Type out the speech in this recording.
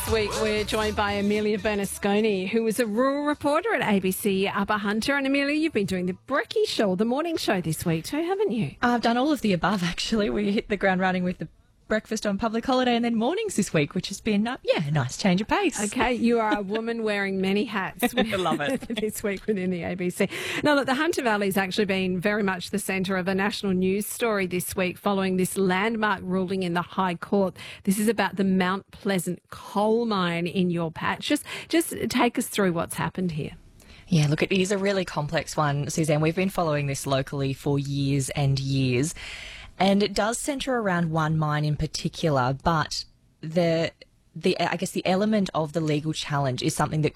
This week we're joined by Amelia Bernasconi, who is a rural reporter at ABC Upper Hunter. And Amelia, you've been doing the Brekkie Show, the morning show this week too, haven't you? I've done all of the above, actually. We hit the ground running with the breakfast on public holiday and then mornings this week, which has been, a nice change of pace. Okay, you are a woman wearing many hats. I love it. This week within the ABC. Now, look, the Hunter Valley has actually been very much the centre of a national news story this week following this landmark ruling in the High Court. This is about the Mount Pleasant coal mine in your patch. Just take us through what's happened here. Yeah, look, it is a really complex one, Suzanne. We've been following this locally for years and years. And it does centre around one mine in particular, but I guess the element of the legal challenge is something that